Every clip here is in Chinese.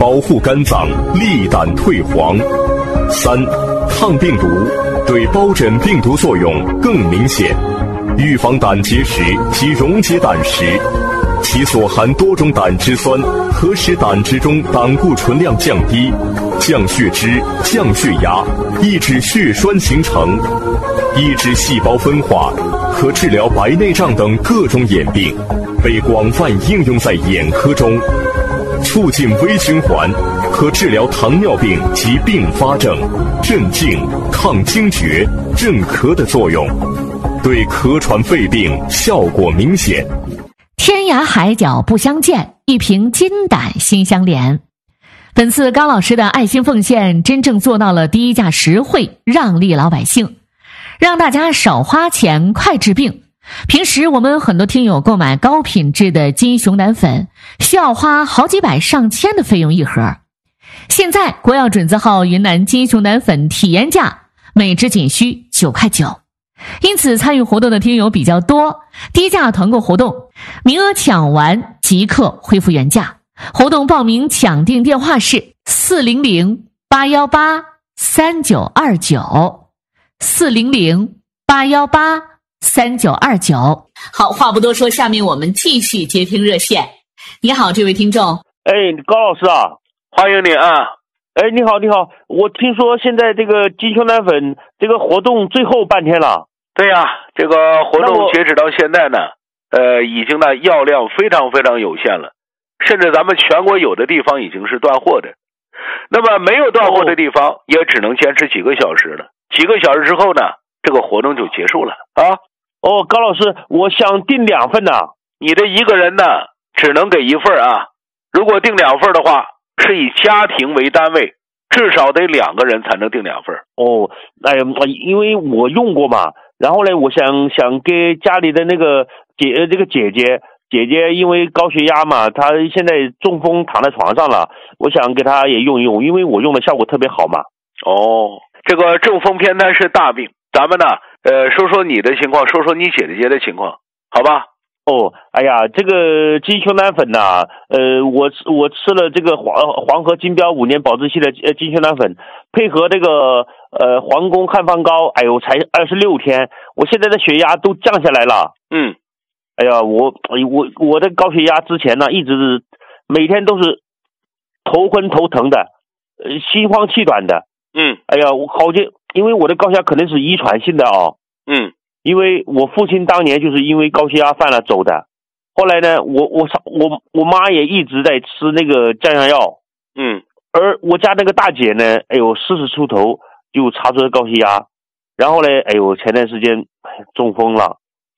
保护肝脏，利胆退黄。3、抗病毒，对疱疹病毒作用更明显，预防胆结石及溶解胆石。其所含多种胆汁酸可使胆汁中胆固醇量降低，降血脂、降血压，抑制血栓形成，抑制细胞分化，可治疗白内障等各种眼病，被广泛应用在眼科中。促进微循环，可治疗糖尿病及并发症，镇静、抗惊厥、镇咳的作用，对咳喘肺病效果明显。 天涯海角不相见，一瓶金胆心相连。本次高老师的爱心奉献真正做到了低价实惠，让利老百姓，让大家少花钱快治病。平时我们很多听友购买高品质的金熊胆粉，需要花好几百上千的费用一盒。现在国药准字号云南金熊胆粉体验价每支仅需9块9，因此参与活动的听友比较多，低价团购活动，名额抢完即刻恢复原价。活动报名抢订电话是400-818-3929，400-818-3929。好，话不多说，下面我们继续接听热线。你好，这位听众。 高老师啊， 欢迎你啊。 你好，我听说现在这个金熊胆粉这个活动最后半天了。 对呀，这个活动截止到现在呢，已经呢药量非常非常有限了，甚至咱们全国有的地方已经是断货的。那么没有断货的地方也只能坚持几个小时了，几个小时之后呢，这个活动就结束了啊。 高老师，我想订2份呢。 你的一个人呢只能给1份啊，如果订2份的话，是以家庭为单位，至少得2个人才能订2份。 因为我用过嘛，然后呢，我想给家里的那个姐姐，因为高血压嘛，她现在中风躺在床上了，我想给她也用一用，因为我用的效果特别好嘛。 这个中风偏瘫是大病，咱们呢说说你的情况，说说你姐姐的情况，好吧？ 这个金熊胆粉呐，我吃了这个黄河金标5年保质期的金熊胆粉，配合这个皇宫汉方膏，才26天，我现在的血压都降下来了。我的高血压之前呢，一直是每天都是头昏头疼的，心慌气短的。我好像因为我的高血压可能是遗传性的因为我父亲当年就是因为高血压犯了走的，后来呢，我妈也一直在吃那个降压药，而我家那个大姐呢，40出头就查出了高血压，然后呢，前段时间中风了，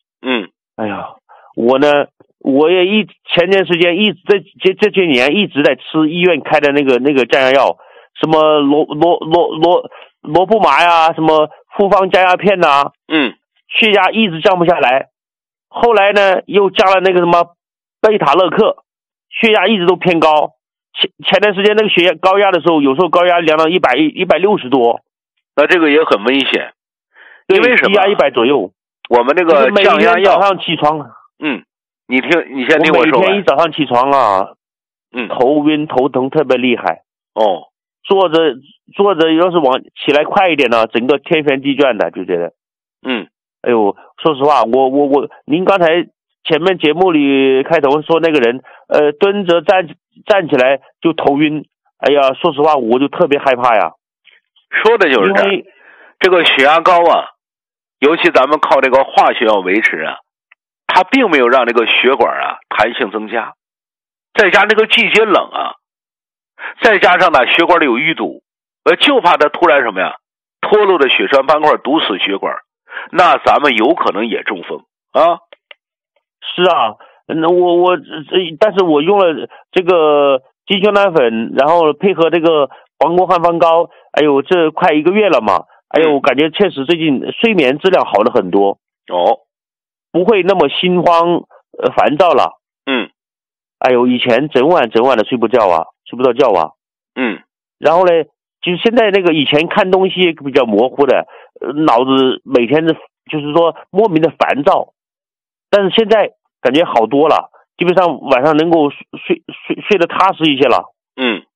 我也前段时间一直这些年一直在吃医院开的那个降压药，什么罗布玛呀，什么复方降压片呐，血压一直降不下来，后来呢又加了那个什么贝塔乐克，血压一直都偏高。前段时间那个血压高压的时候，有时候高压量到160多， 那这个也很危险。因为什么？ 低压100左右。 我们这个降压药， 每天早上起床， 你先听我说。 每天一早上起床头晕头疼特别厉害。坐着要是往起来快一点呢，整个天旋地转的，就觉得。说实话，您刚才前面节目里开头说那个人，蹲着站起来就头晕，说实话我就特别害怕呀。 说的就是这个血压高啊，尤其咱们靠这个化学药维持啊，它并没有让这个血管弹性增加，再加这个季节冷啊，再加上呢血管里有淤堵，就怕它突然什么呀，脱落的血栓斑块堵死血管，那咱们有可能也中风啊。 是啊，但是我用了这个金熊胆粉，然后配合这个皇宫汉方膏，这快1个月了嘛，我感觉确实最近睡眠质量好了很多，不会那么心慌烦躁了。以前整晚的睡不到觉啊。然后呢，就是现在那个以前看东西比较模糊的，脑子每天就是说莫名的烦躁，但是现在感觉好多了，基本上晚上能够睡得踏实一些了。